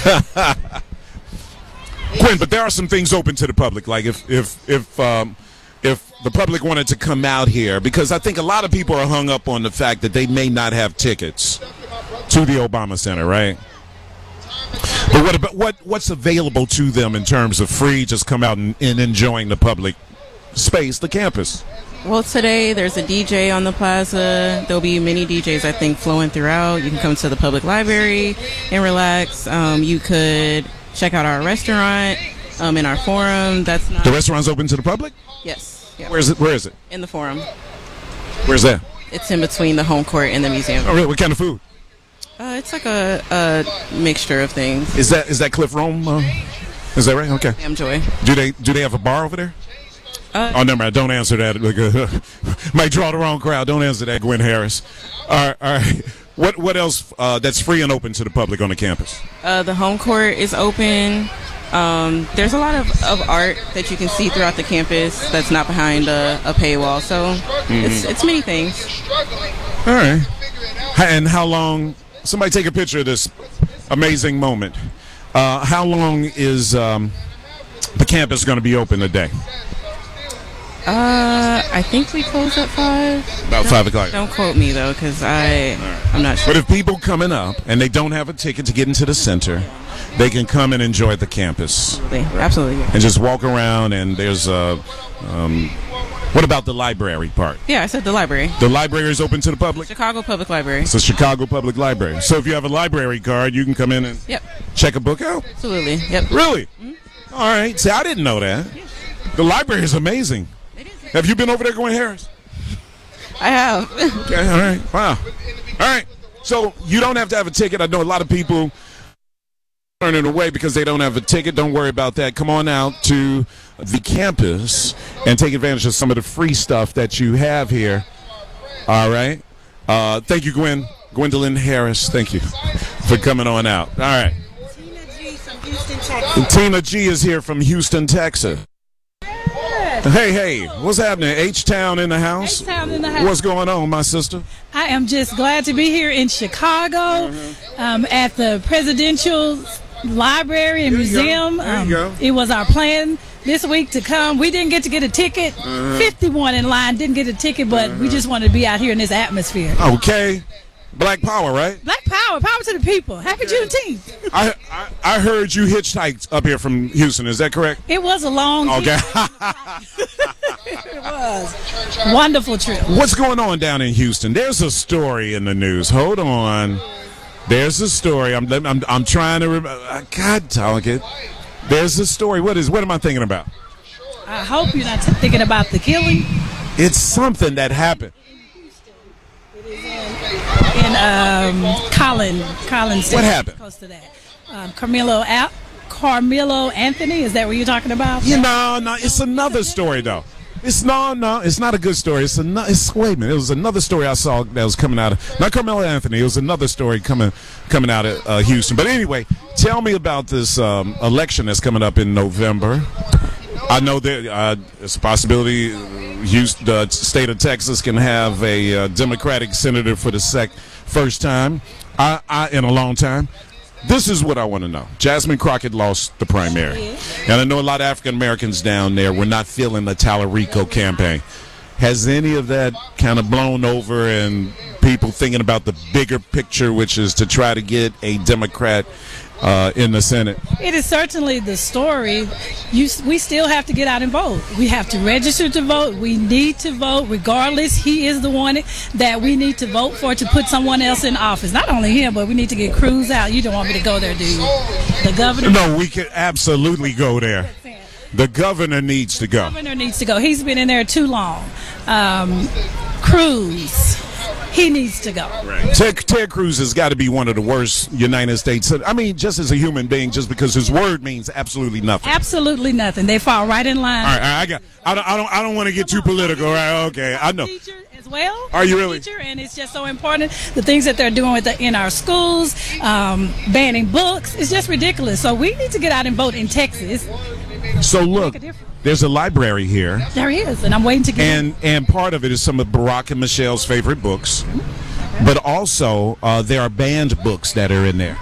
Quinn, but there are some things open to the public. Like if the public wanted to come out here, because I think a lot of people are hung up on the fact that they may not have tickets to the Obama Center, right? But what's available to them in terms of free, just come out and enjoying the public space, the campus? Well, today there's a DJ on the plaza. There'll be many DJs, I think, flowing throughout. You can come to the public library and relax. You could check out our restaurant in our forum. That's not the restaurant's open to the public? Yes. Yeah. Where is it? In the forum. Where's that? It's in between the home court and the museum. Oh, really? What kind of food? It's like a mixture of things. Is that Cliff Rome? Is that right? Okay. Am Joy. Do they have a bar over there? Oh, never mind. Don't answer that. Might draw the wrong crowd. Don't answer that, Gwen Harris. All right. What else that's free and open to the public on the campus? The home court is open. There's a lot of art that you can see throughout the campus that's not behind a paywall. So it's many things. All right. And how long? Somebody take a picture of this amazing moment. How long is the campus going to be open today? I think we close at 5. About 5 o'clock. Don't quote me though, because I'm not sure. But if people coming up and they don't have a ticket to get into the center, they can come and enjoy the campus. Absolutely. And just walk around. And there's what about the library part? Yeah, I said the library. The library is open to the public? Chicago Public Library. It's a Chicago Public Library. So if you have a library card, you can come in and check a book out? Absolutely. Yep. Really? Mm-hmm. All right. See, I didn't know that. Yes. The library is amazing. It is. Have you been over there, Gwen Harris? I have. Okay, all right. Wow. All right. So you don't have to have a ticket. I know a lot of people turn it away because they don't have a ticket. Don't worry about that. Come on out to the campus and take advantage of some of the free stuff that you have here. All right. Thank you, Gwendolyn Harris. Thank you for coming on out. All right. Tina G from Houston, Texas. Tina G is here from Houston, Texas. Hey, what's happening? H-Town in the house? H-Town in the house. What's going on, my sister? I am just glad to be here in Chicago at the Presidential Library and Museum. There you go. It was our plan this week to come. We didn't get to get a ticket. 51 in line didn't get a ticket, but we just wanted to be out here in this atmosphere. Okay. Black Power, right? Black Power, power to the people. Happy Juneteenth. I heard you hitchhiked up here from Houston. Is that correct? It was a long Okay. It was. Wonderful trip. What's going on down in Houston? There's a story in the news. Hold on. There's a story. I'm trying to remember. God, dog it. There's a story. What am I thinking about? I hope you're not thinking about the killing. It's something that happened. In Collins. What happened? Close to that. Carmelo Anthony. Is that what you're talking about? No. It's another story though. It's not a good story. Wait a minute. It was another story I saw that was coming out of, not Carmelo Anthony. It was another story coming out of Houston. But anyway, tell me about this election that's coming up in November. I know that it's a possibility the state of Texas can have a Democratic senator for the first time in a long time. This is what I want to know. Jasmine Crockett lost the primary. And I know a lot of African Americans down there were not feeling the Tallarico campaign. Has any of that kind of blown over and people thinking about the bigger picture, which is to try to get a Democrat in the Senate? It is certainly the story. We still have to get out and vote. We have to register to vote. We need to vote regardless. He is the one that we need to vote for to put someone else in office. Not only him, but we need to get Cruz out. You don't want me to go there, do you? The governor? No, we can absolutely go there. The governor needs to go. The governor needs to go. He's been in there too long. Cruz. He needs to go. Right. Ted Cruz has got to be one of the worst United States. I mean, just as a human being, just because his word means absolutely nothing. Absolutely nothing. They fall right in line. All right, I don't want to get too political. Right? Okay, I know. Teacher as well. Are you really? Teacher, and it's just so important. The things that they're doing in our schools, banning books, it's just ridiculous. So we need to get out and vote in Texas. So look, there's a library here. There is, and I'm waiting to get and part of it is some of Barack and Michelle's favorite books, but also there are banned books that are in there.